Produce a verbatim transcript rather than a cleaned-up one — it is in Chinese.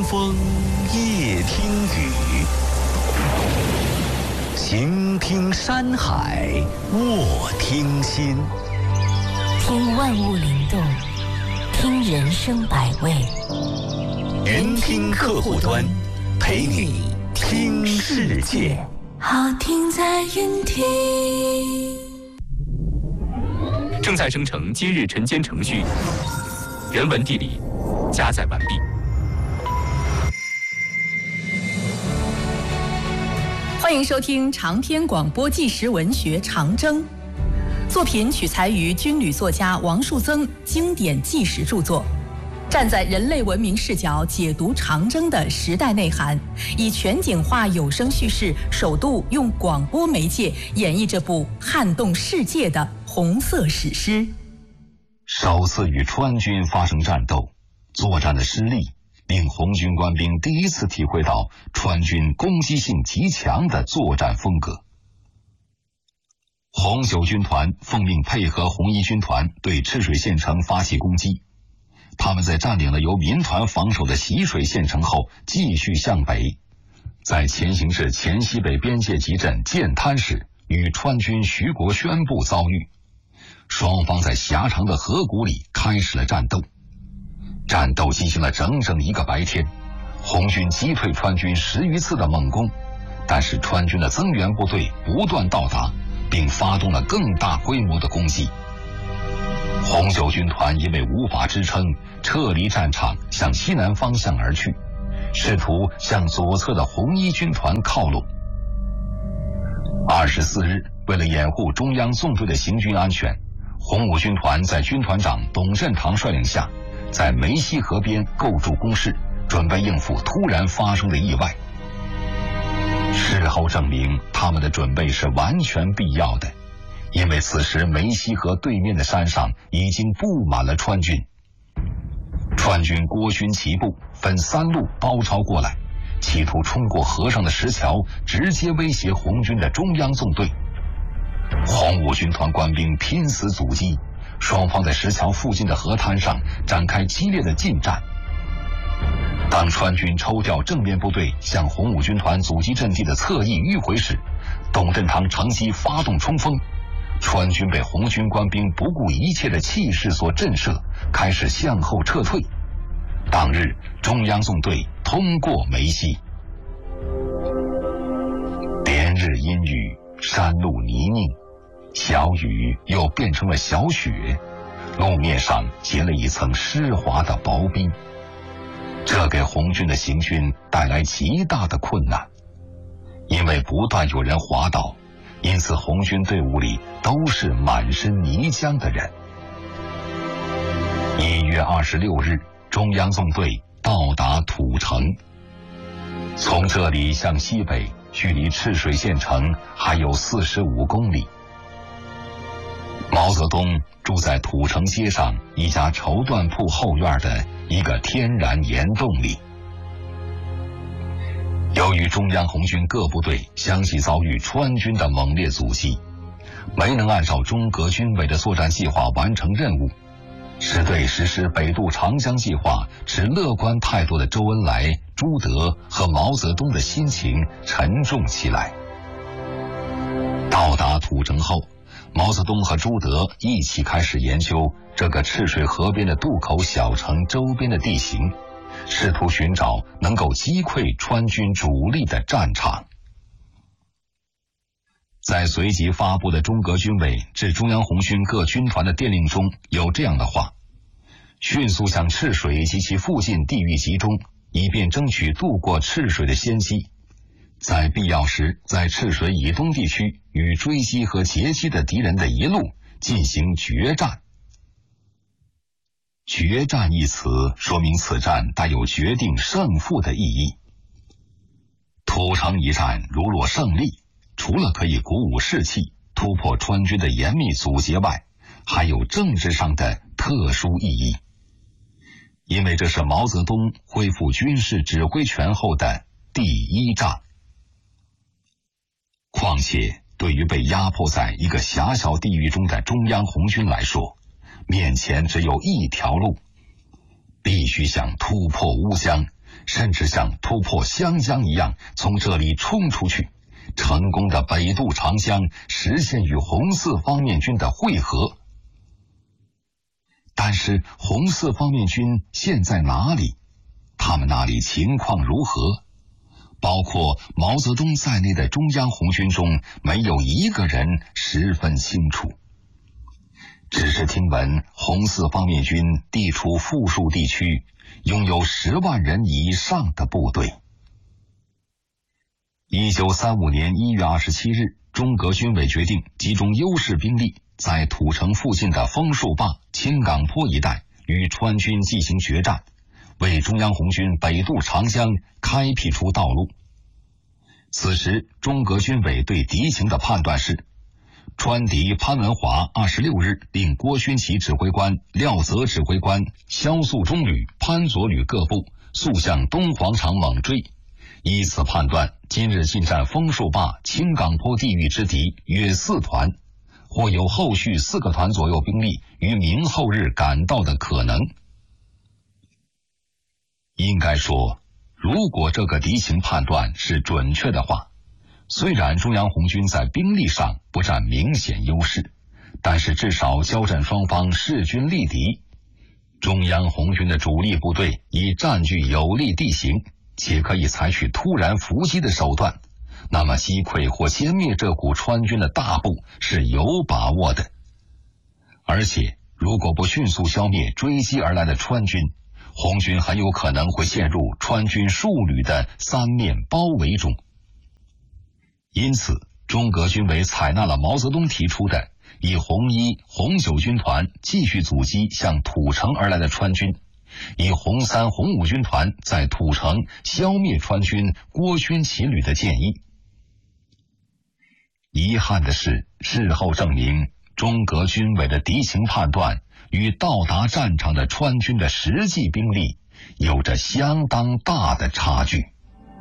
风夜听雨，行听山海卧听心。 听万物灵动，听人生百味。 云听客户端，陪你听世界。 好听在云听。 正在生成今日晨间程序，人文地理加载完毕。 欢迎收听长篇广播纪实文学《长征》，作品取材于军旅作家王树增经典纪实著作，站在人类文明视角解读长征的时代内涵，以全景化有声叙事，首度用广播媒介演绎这部撼动世界的红色史诗。 首次与川军发生战斗，作战的失利令红军官兵第一次体会到川军攻击性极强的作战风格。红九军团奉命配合红一军团对赤水县城发起攻击。他们在占领了由民团防守的习水县城后，继续向北，在前行至黔西北边界集镇建滩时，与川军徐国宣部遭遇。双方在狭长的河谷里开始了战斗。战斗进行了整整一个白天，红军击退川军十余次的猛攻，但是川军的增援部队不断到达，并发动了更大规模的攻击。红九军团因为无法支撑，撤离战场，向西南方向而去，试图向左侧的红一军团靠拢。二十四日，为了掩护中央纵队的行军安全，红五军团在军团长董振堂率领下，在梅溪河边构筑工事，准备应付突然发生的意外。事后证明，他们的准备是完全必要的，因为此时梅溪河对面的山上已经布满了川军。川军郭勋齐部分三路包抄过来，企图冲过河上的石桥，直接威胁红军的中央纵队。红五军团官兵拼死阻击，双方在石桥附近的河滩上展开激烈的近战。当川军抽调正面部队向红五军团阻击阵地的侧翼迂回时，董振堂乘机发动冲锋，川军被红军官兵不顾一切的气势所震慑，开始向后撤退。当日中央纵队通过梅溪。连日阴雨，山路泥泞，小雨又变成了小雪，路面上结了一层湿滑的薄冰，这给红军的行军带来极大的困难。因为不断有人滑倒，因此红军队伍里都是满身泥浆的人。一月二十六日，中央纵队到达土城，从这里向西北，距离赤水县城还有四十五公里。毛泽东住在土城街上一家绸缎铺后院的一个天然岩洞里。由于中央红军各部队相继遭遇川军的猛烈阻击，没能按照中革军委的作战计划完成任务，使对实施北渡长江计划持乐观态度的周恩来、朱德和毛泽东的心情沉重起来。到达土城后，毛泽东和朱德一起开始研究这个赤水河边的渡口小城周边的地形，试图寻找能够击溃川军主力的战场。在随即发布的中革军委致中央红军各军团的电令中有这样的话：迅速向赤水及其附近地域集中，以便争取渡过赤水的先机，在必要时在赤水以东地区与追击和截击的敌人的一路进行决战。决战一词说明此战带有决定胜负的意义。土城一战如若胜利，除了可以鼓舞士气，突破川军的严密阻截外，还有政治上的特殊意义。因为这是毛泽东恢复军事指挥权后的第一仗。况且对于被压迫在一个狭小地域中的中央红军来说，面前只有一条路，必须想突破乌江， 甚至像突破湘江一样从这里冲出去，成功的北渡长江，实现与红四方面军的会合。但是红四方面军现在哪里？他们那里情况如何？包括毛泽东在内的中央红军中，没有一个人十分清楚。只是听闻红四方面军地处富庶地区，拥有十万人以上的部队。一九三五年一月二十七日，中革军委决定集中优势兵力，在土城附近的枫树坝、青岗坡一带与川军进行决战，为中央红军北渡长江开辟出道路。此时中革军委对敌情的判断是，川敌潘文华二十六日令郭勋祺指挥官、廖泽指挥官、萧肃中旅、潘左旅各部速向东黄场猛追。依此判断，今日进占枫树坝、青岗坡地域之敌约四团，或有后续四个团左右兵力于明后日赶到的可能。应该说，如果这个敌情判断是准确的话，虽然中央红军在兵力上不占明显优势，但是至少交战双方势均力敌。中央红军的主力部队已占据有利地形，且可以采取突然伏击的手段，那么击溃或歼灭这股川军的大部是有把握的。而且如果不迅速消灭追击而来的川军，红军很有可能会陷入川军数旅的三面包围中。因此中革军委采纳了毛泽东提出的以红一、红九军团继续阻击向土城而来的川军，以红三、红五军团在土城消灭川军郭勋祺旅的建议。遗憾的是，事后证明中革军委的敌情判断与到达战场的川军的实际兵力有着相当大的差距。